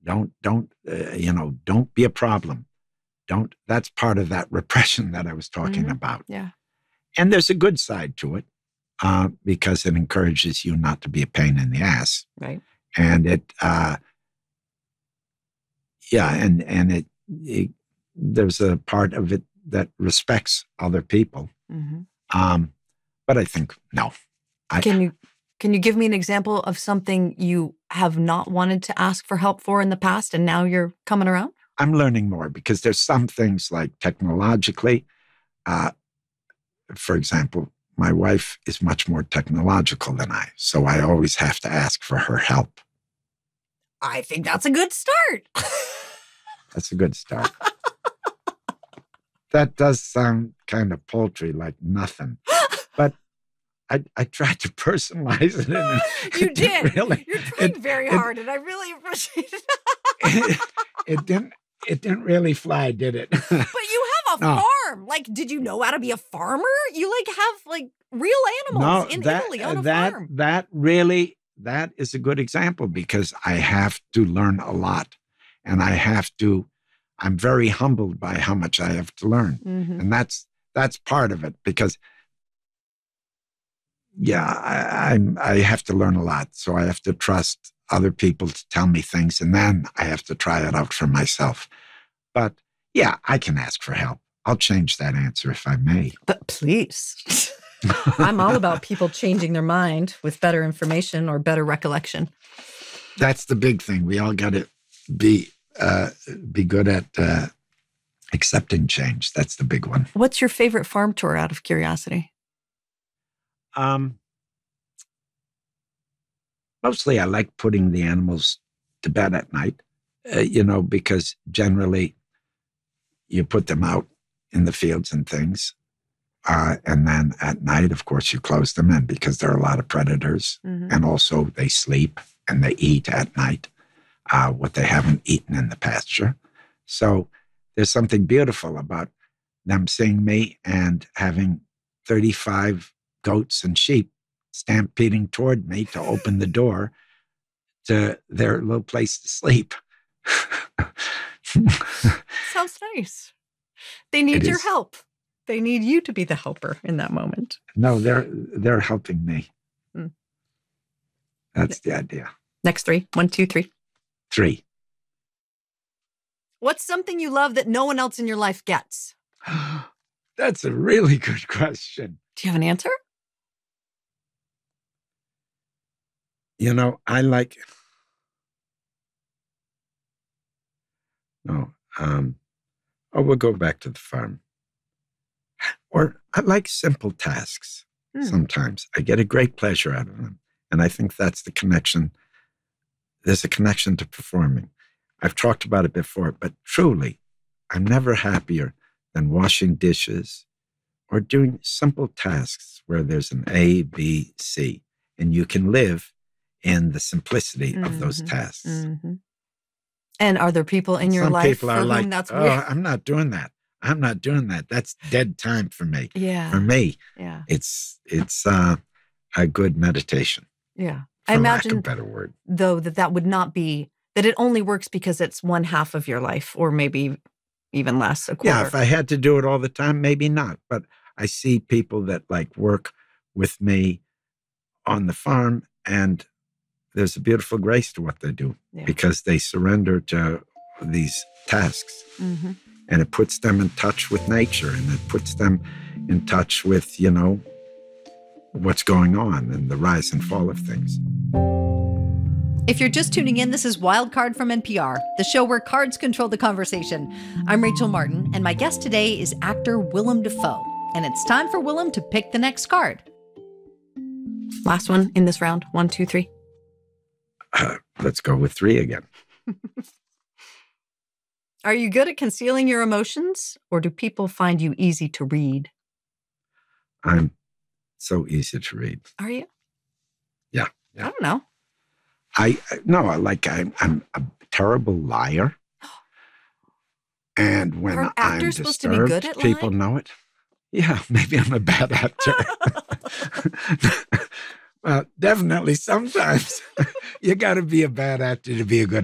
Don't be a problem. That's part of that repression that I was talking about. Yeah. And there's a good side to it because it encourages you not to be a pain in the ass. Right. And there's a part of it that respects other people. But I think, no. Can you give me an example of something you have not wanted to ask for help for in the past and now you're coming around? I'm learning more because there's some things like technologically, for example, my wife is much more technological than I, so I always have to ask for her help. I think that's a good start. That's a good start. That does sound kind of paltry, like nothing. But I tried to personalize it. You did. You're trying very hard, and I really appreciate it. It didn't really fly, did it? But you have a farm. Like, did you know how to be a farmer? You have real animals in Italy on a farm. That is a good example because I have to learn a lot, and I'm very humbled by how much I have to learn. And that's part of it because I have to learn a lot. So I have to trust other people to tell me things, and then I have to try it out for myself. But yeah, I can ask for help. I'll change that answer if I may. But please. I'm all about people changing their mind with better information or better recollection. That's the big thing. We all got to be good at accepting change. That's the big one. What's your favorite farm tour, out of curiosity? Mostly I like putting the animals to bed at night, because generally you put them out in the fields and things. And then at night, of course, you close them in because there are a lot of predators. And also they sleep and they eat at night what they haven't eaten in the pasture. So there's something beautiful about them seeing me and having 35 goats and sheep stampeding toward me to open the door to their little place to sleep. Sounds nice. They need your help. They need you to be the helper in that moment. No, they're helping me. That's the idea. Next three. 1, 2, 3. 3. What's something you love that no one else in your life gets? That's a really good question. Do you have an answer? I like... we'll go back to the farm. Or I like simple tasks sometimes. I get a great pleasure out of them. And I think that's the connection. There's a connection to performing. I've talked about it before, but truly, I'm never happier than washing dishes or doing simple tasks where there's an A, B, C, and you can live in the simplicity of those tasks. And are there people in your life for whom that's weird? I'm not doing that. I'm not doing that. That's dead time for me. Yeah. For me, yeah. It's a good meditation. Yeah. For I imagine, lack of a better word. Though, that would not be, that it only works because it's one half of your life, or maybe even less, a quarter. Yeah, if I had to do it all the time, maybe not. But I see people that work with me on the farm, and there's a beautiful grace to what they do because they surrender to these tasks. And it puts them in touch with nature, and it puts them in touch with, what's going on and the rise and fall of things. If you're just tuning in, this is Wildcard from NPR, the show where cards control the conversation. I'm Rachel Martin, and my guest today is actor Willem Dafoe. And it's time for Willem to pick the next card. Last one in this round. 1, 2, 3. Let's go with 3 again. Are you good at concealing your emotions, or do people find you easy to read? I'm so easy to read. Are you? Yeah. I don't know. I'm a terrible liar. And when Are I'm actors supposed to be disturbed, good at lying? people know it. Yeah, maybe I'm a bad actor. Well, definitely sometimes you got to be a bad actor to be a good